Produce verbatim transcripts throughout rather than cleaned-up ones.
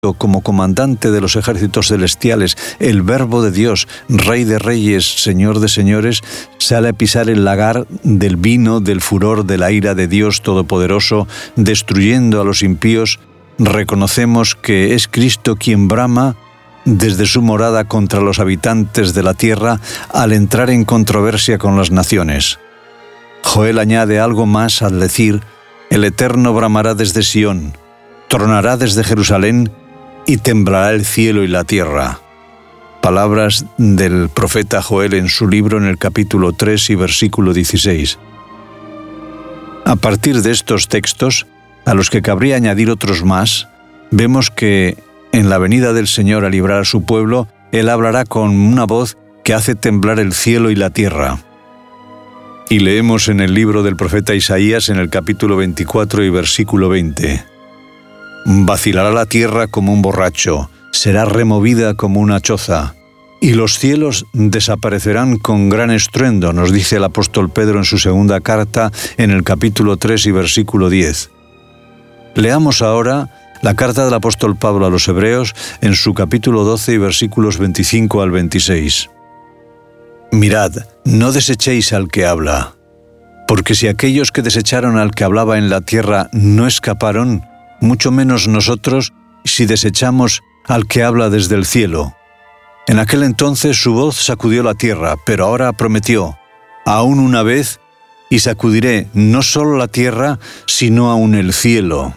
como comandante de los ejércitos celestiales, el Verbo de Dios, Rey de reyes, Señor de señores, sale a pisar el lagar del vino del furor de la ira de Dios Todopoderoso, destruyendo a los impíos, reconocemos que es Cristo quien brama desde su morada contra los habitantes de la tierra al entrar en controversia con las naciones. Joel añade algo más al decir: el Eterno bramará desde Sión, tronará desde Jerusalén y temblará el cielo y la tierra. Palabras del profeta Joel en su libro en el capítulo tres y versículo dieciséis. A partir de estos textos, a los que cabría añadir otros más, vemos que en la venida del Señor a librar a su pueblo, Él hablará con una voz que hace temblar el cielo y la tierra. Y leemos en el libro del profeta Isaías en el capítulo veinticuatro y versículo veinte. Vacilará la tierra como un borracho, será removida como una choza, y los cielos desaparecerán con gran estruendo, nos dice el apóstol Pedro en su segunda carta en el capítulo tres y versículo diez. Leamos ahora la carta del apóstol Pablo a los Hebreos en su capítulo doce y versículos veinticinco al veintiséis. Mirad, no desechéis al que habla, porque si aquellos que desecharon al que hablaba en la tierra no escaparon, mucho menos nosotros si desechamos al que habla desde el cielo. En aquel entonces su voz sacudió la tierra, pero ahora prometió: aún una vez, y sacudiré no solo la tierra, sino aún el cielo.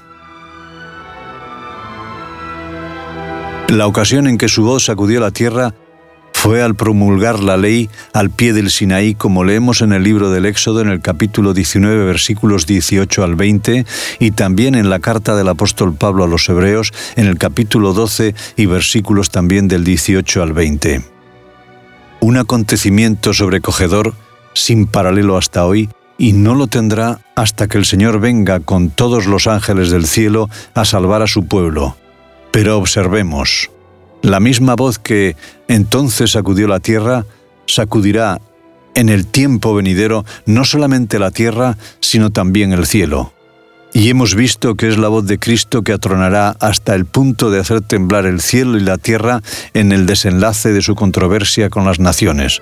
La ocasión en que su voz sacudió la tierra fue al promulgar la ley al pie del Sinaí, como leemos en el libro del Éxodo en el capítulo diecinueve, versículos dieciocho al veinte, y también en la carta del apóstol Pablo a los Hebreos en el capítulo doce y versículos también del dieciocho al veinte. Un acontecimiento sobrecogedor sin paralelo hasta hoy, y no lo tendrá hasta que el Señor venga con todos los ángeles del cielo a salvar a su pueblo. Pero observemos, la misma voz que entonces sacudió la tierra, sacudirá en el tiempo venidero no solamente la tierra, sino también el cielo. Y hemos visto que es la voz de Cristo que atronará hasta el punto de hacer temblar el cielo y la tierra en el desenlace de su controversia con las naciones.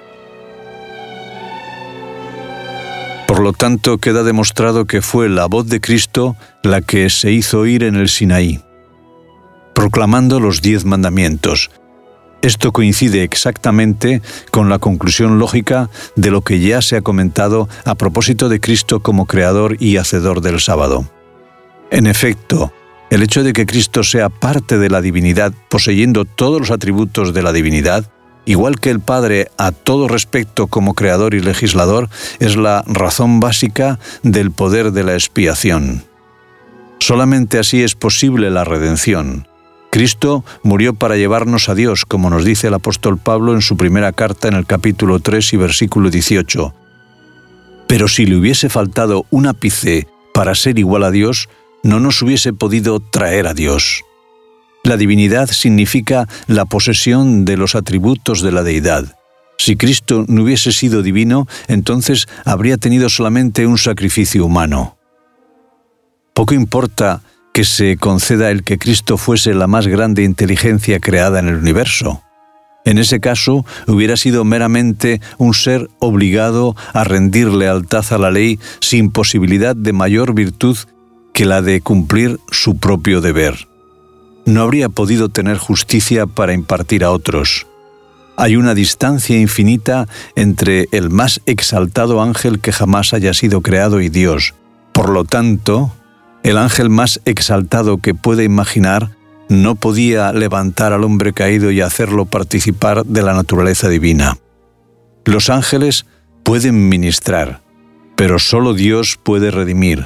Por lo tanto, queda demostrado que fue la voz de Cristo la que se hizo oír en el Sinaí, proclamando los diez mandamientos. Esto coincide exactamente con la conclusión lógica de lo que ya se ha comentado a propósito de Cristo como creador y hacedor del sábado. En efecto, el hecho de que Cristo sea parte de la divinidad, poseyendo todos los atributos de la divinidad, igual que el Padre a todo respecto como creador y legislador, es la razón básica del poder de la expiación. Solamente así es posible la redención. Cristo murió para llevarnos a Dios, como nos dice el apóstol Pablo en su primera carta en el capítulo tres y versículo dieciocho. Pero si le hubiese faltado un ápice para ser igual a Dios, no nos hubiese podido traer a Dios. La divinidad significa la posesión de los atributos de la deidad. Si Cristo no hubiese sido divino, entonces habría tenido solamente un sacrificio humano. Poco importa que se conceda el que Cristo fuese la más grande inteligencia creada en el universo. En ese caso, hubiera sido meramente un ser obligado a rendir lealtad a la ley sin posibilidad de mayor virtud que la de cumplir su propio deber. No habría podido tener justicia para impartir a otros. Hay una distancia infinita entre el más exaltado ángel que jamás haya sido creado y Dios. Por lo tanto, el ángel más exaltado que puede imaginar no podía levantar al hombre caído y hacerlo participar de la naturaleza divina. Los ángeles pueden ministrar, pero solo Dios puede redimir.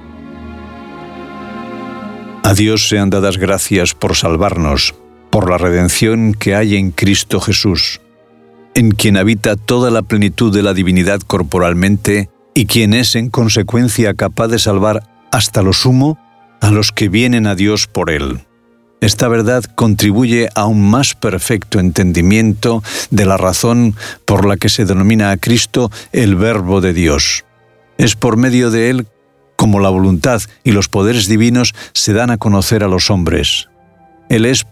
A Dios sean dadas gracias por salvarnos, por la redención que hay en Cristo Jesús, en quien habita toda la plenitud de la divinidad corporalmente y quien es en consecuencia capaz de salvar hasta lo sumo a los que vienen a Dios por Él. Esta verdad contribuye a un más perfecto entendimiento de la razón por la que se denomina a Cristo el Verbo de Dios. Es por medio de Él como la voluntad y los poderes divinos se dan a conocer a los hombres. Él es